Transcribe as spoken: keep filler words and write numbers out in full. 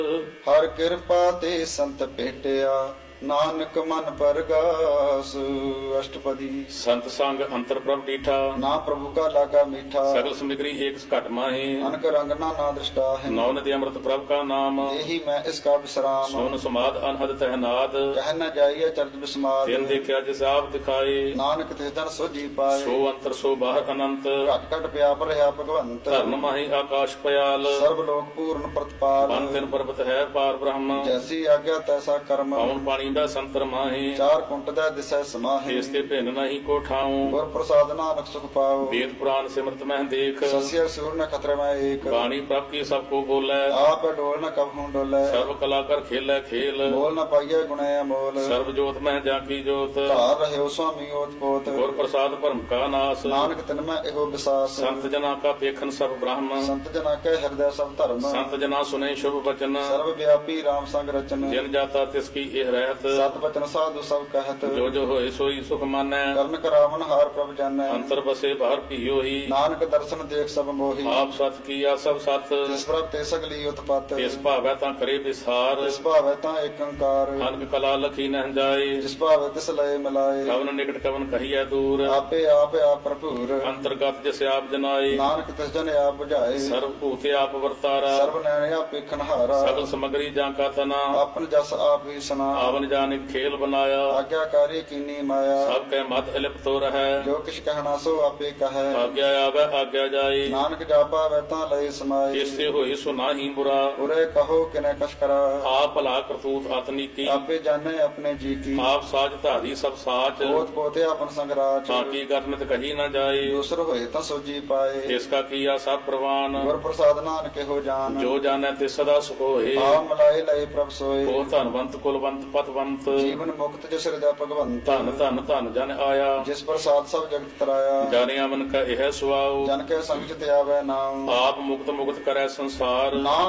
ਹਰ ਕਿਰਪਾ ਤੇ ਸੰਤ ਭੇਟਿਆ, ਨਾਨਕ ਮਨ ਪਰਗਾਸ। ਅਸ਼ਟਪਦੀ। ਸੰਤ ਸੰਗ ਅੰਤਰ ਪ੍ਰਭ ਡੀਠਾ, ਨਾ ਪ੍ਰਭੂ ਕਾ ਲਾਗਾ ਮੀਠਾ। ਸਗਲ ਸਮਿਗਰੀ ਏਕ ਘਟ ਮਾਹੇ, ਅਨਕ ਰੰਗ ਨਾ ਨਾ ਦ੍ਰਿਸ਼ਟਾ ਹੈ। ਨੌ ਨਦੀ ਅੰਮ੍ਰਿਤ ਪ੍ਰਭ ਕਾ ਨਾਮ, ਇਹੀ ਮੈਂ ਇਸ ਕਾ ਵਿਸਰਾਮ। ਸੋਨ ਸਮਾਦ ਅਨਹਦ ਤਹਿਨਾਦ, ਕਹਿ ਨ ਜਾਈਏ ਚਰਜ ਬਿਸਮਾਦ। ਤਿਨ ਦੇਖਿਆ ਜਿਸ ਆਪ ਦਿਖਾਏ, ਨਾਨਕ ਤਿਸ ਦਿਨ ਸੋਝੀ ਪਾਏ। ਸੋ ਅੰਤਰ ਸੋ ਬਾਹਰ ਅਨੰਤ, ਘਟ ਘਟ ਪਿਆਪ ਰਹਾ ਭਗਵੰਤ। ਧਰਨ ਮਾਹੀ ਆਕਾਸ਼ ਪਿਆਲ, ਸਰਬ ਲੋਕ ਪੂਰਨ ਪ੍ਰਤਪਾਲ। ਬਨ ਤਿਨ ਪਰਬਤ ਹੈ ਪਾਰ ਬ੍ਰਹਮ, ਜੈਸੀ ਆਗਿਆ ਤੈਸਾ ਕਰਮ। ਪਉਣ ਪਾਣੀ ਦਾ ਸੰਤਰ ਮਾਹੇ, ਚਾਰ ਕੁੰਟ ਦਾ ਦਿਸੈ ਸਮਾਹੇ। ਇਸ ਤੇ ਭਿੰਨ ਨਹੀਂ ਕੋ ਠਾਉ, ਗੁਰ ਪ੍ਰਸਾਦ ਨਾਨਕ ਸੁਖ ਪਾਓ। ਵੇਦ ਪੁਰਾਨ ਸਿਮਰਤ ਮਹਿ ਦੇਖ, ਸਸਿਆ ਸੂਰ ਨ ਖਤਰੇ ਮੈਂ ਏਕ। ਬਾਣੀ ਪ੍ਰਭ ਕੀ ਸਭ ਕੋ ਬੋਲੇ, ਆਪ ਡੋਲ ਨ ਕਬਹੂ ਡੋਲੇ। ਸਰਬ ਕਲਾ ਕਰ ਖੇਲੇ ਖੇਲ, ਬੋਲ ਨ ਪਾਈਏ ਗੁਣੇ ਅਮੋਲ। ਸਰਬ ਜੋਤ ਮਹਿ ਜਾ ਕੀ ਜੋਤ, ਧਾਰ ਰਹਿਓ ਸੁਆਮੀ ਓਤ ਪੋਤ। ਗੁਰ ਪ੍ਰਸਾਦ ਭਰਮ ਕਾ ਨਾਸ, ਨਾਨਕ ਤਿਨ ਮੈਂ ਇਹੋ ਵਿਸਾਸ। ਸੰਤ ਜਨਾ ਕਾ ਪੇਖਨ ਸਭ ਬ੍ਰਹਮ, ਸੰਤ ਜਨਾ ਕੈ ਹਿਰਦੈ ਸਭ ਧਰਮ। ਸੰਤ ਜਨਾ ਸੁਨੇ ਸ਼ੁਭ ਬਚਨ, ਸਰਬ ਵਿਆਪੀ ਰਾਮ ਸੰਗ ਰਚਨ। ਜਿਨ ਜਾਤਾ ਤਿਸ ਕੀ ਇਹ ਰਹਿਤ, ਸਤ ਬਚਨ ਸਾਧੂ ਸਭ ਕਹਿਤ। ਜੋ ਜੋ ਹੋਏ ਸੋਈ ਸੁਖ ਮਾਨੈ, ਕਰਨ ਕਰਾਵਨ ਹਾਰ ਪ੍ਰਭ ਜਾਣੈ। ਅੰਤਰ ਬਸੇ ਬਾਹਰ ਭੀਓ ਹੀ, ਨਾਨਕ ਦਰਸ਼ਨ ਦੇਖ ਸਭ ਮੋਹੀ। ਆਪ ਸਤ ਕੀਆ ਸਭ ਸਤ, ਜਿਸ ਪ੍ਰਭ ਤੇ ਸਗਲੀ ਉਤਪਤ। ਇਸ ਭਾਵੈ ਤਾਂ ਕਰੇ ਵਿਸਾਰ, ਜਿਸ ਭਾਵੈ ਤਾਂ ਏਕੰਕਾਰ। ਅਨਕ ਕਲਾ ਲਖੀ ਨਹਿ ਜਾਏ, ਜਿਸ ਭਾਵੈ ਤਿਸ ਲਏ ਮਿਲਾਏ। ਕਵਨ ਨਿਕਟ ਕਵਨ ਕਹੀਐ ਦੂਰ, ਆਪੇ ਆਪ ਆਪ ਭਰਪੂਰ। ਅੰਤਰਗਤ ਜਿਸ ਆਪ ਜਨਾਏ, ਨਾਨਕ ਤਿਸ ਜਨ ਆਪ ਬੁਝਾਏ। ਸਰਬ ਭੂਤੇ ਆਪ ਵਰਤਾਰਾ, ਸਰਬ ਨੈਣ ਆਪ ਵੇਖਣ ਹਾਰਾ। ਸਗਲ ਸਮਗਰੀ ਜਾਂ ਕਾ ਤਨਾ, ਆਪਨ ਜਸ ਆਪ ਹੀ ਸੁਨਾ। ਆਵਨ ਜਾਨਿਕ ਖੇਲ ਬਨਾਇਆ, ਆਗਿਆਕਾਰੀ ਕੀਨੀ ਮਾਇਆ। ਸਭ ਕੈ ਮਤ ਇਲਿਪਤ ਹੋ ਰਹੈ, ਜੋ ਕਿਛ ਕਹਿਣਾ ਸੋ ਆਪੇ ਕਹੈ। ਆਗਿਆ ਆਵੈ ਆਗਿਆ ਜਾਏ, ਨਾਨਕ ਜਾਪਾ ਵੈ ਤਾਂ ਲਏ ਸਮਾਏ। ਜਿਸ ਤੇ ਹੋਏ ਸੋ ਨਾਹੀ ਬੁਰਾ, ਉਰੇ ਕਹੋ ਕਿਨੇ ਕਛ ਕਰਾ। ਆਪ ਭਲਾ ਕਰਤੂਤ ਆਤਨੀ ਕੀ, ਆਪੇ ਜਾਣੇ ਆਪਣੇ ਜੀ ਕੀ। ਆਪ ਸਾਜ ਧਾਰੀ ਸਭ ਸਾਚ, ਪੋਤ ਪੋਤੇ ਆਪਨ ਸੰਗਰਾਚ। ਤਾਂ ਕੀ ਕਰਨਿਤ ਕਹੀ ਨਾ ਜਾਏ, ਦੂਸਰ ਹੋਏ ਤਾਂ ਸੋਜੀ ਪਾਏ। ਇਸ ਕਾ ਕੀਆ ਸਭ ਪ੍ਰਵਾਨ, ਗੁਰ ਪ੍ਰਸਾਦ ਨਾਨਕ ਇਹੋ ਜਾਨ। ਜੋ ਜਾਣੈ ਤੇ ਸਦਾ ਸੁਖ ਹੋਏ, ਆ ਮਲਾਏ ਲਏ ਪ੍ਰਭ ਸੋਏ। ਉਹ ਧਨਵੰਤ ਕੁਲਵੰਤ ਪਤਵੰਤ, ਜੀਵਨ ਮੁਕਤ ਜਿਸ ਹਿਰਦੈ ਭਗਵੰਤ। ਧਨ ਧਨ ਧਨ ਜਨ ਆਇਆ, ਜਿਸ ਪ੍ਰਸਾਦ ਸਭ ਜਗਤ ਤਰਾਇਆ। ਜਾਣਿਆ ਮਨ ਕਾ ਇਹ ਸੁਆਉ, ਜਨ ਕੇ ਸੰਗ ਚ ਤੇ ਆਵੈ ਨਾਮ। ਆਪ ਮੁਕਤ ਮੁਕਤ ਕਰੈ ਸੰਸਾਰ, ਨਾਮ